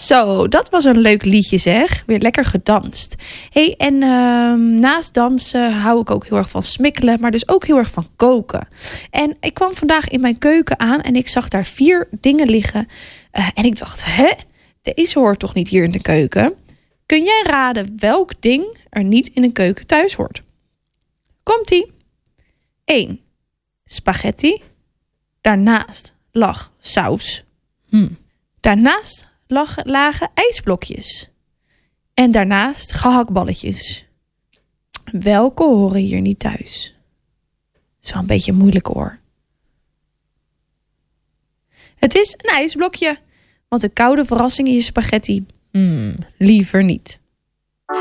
Zo, dat was een leuk liedje zeg. Weer lekker gedanst. Hey, en naast dansen hou ik ook heel erg van smikkelen, maar dus ook heel erg van koken. En ik kwam vandaag in mijn keuken aan en ik zag daar 4 dingen liggen. En ik dacht, deze hoort toch niet hier in de keuken? Kun jij raden welk ding er niet in een keuken thuis hoort? Komt-ie. 1. Spaghetti. Daarnaast lag saus. Daarnaast lagen ijsblokjes. En daarnaast gehaktballetjes. Welke horen hier niet thuis? Dat is wel een beetje moeilijk hoor. Het is een ijsblokje. Want een koude verrassing in je spaghetti, liever niet.